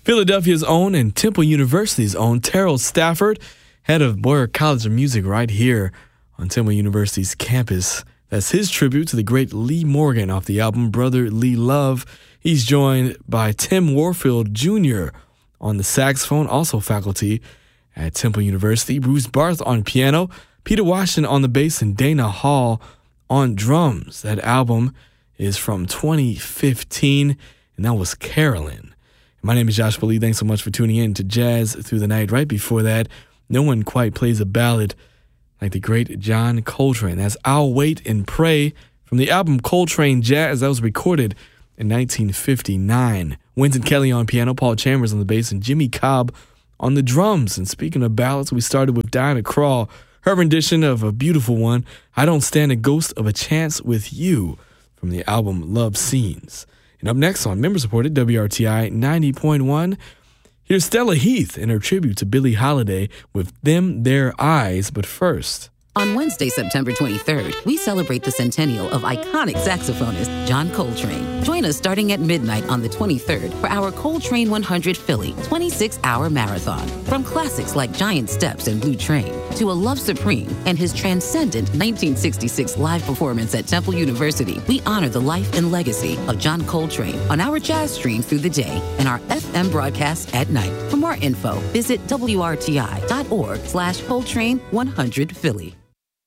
Philadelphia's own and Temple University's own Terrell Stafford, head of Boyer College of Music right here on Temple University's campus. That's his tribute to the great Lee Morgan off the album Brother Lee Love. He's joined by Tim Warfield Jr. on the saxophone, also faculty at Temple University. Bruce Barth on piano, Peter Washington on the bass, and Dana Hall on drums. That album is from 2015, and that was Carolyn. My name is Joshua Lee. Thanks so much for tuning in to Jazz Through the Night. Right before that, no one quite plays a ballad like the great John Coltrane. That's I'll Wait and Pray from the album Coltrane Jazz. That was recorded in 1959. Wynton Kelly on piano, Paul Chambers on the bass, and Jimmy Cobb on the drums. And speaking of ballads, we started with Diana Krall, her rendition of a beautiful one, I Don't Stand a Ghost of a Chance with You, from the album Love Scenes. And up next on member-supported WRTI 90.1, here's Stella Heath in her tribute to Billie Holiday with Them Their Eyes. But first, on Wednesday, September 23rd, we celebrate the centennial of iconic saxophonist John Coltrane. Join us starting at midnight on the 23rd for our Coltrane 100 Philly 26-hour marathon. From classics like Giant Steps and Blue Train to A Love Supreme and his transcendent 1966 live performance at Temple University, we honor the life and legacy of John Coltrane on our jazz stream through the day and our FM broadcast at night. For more info, visit WRTI.org/Coltrane 100 Philly.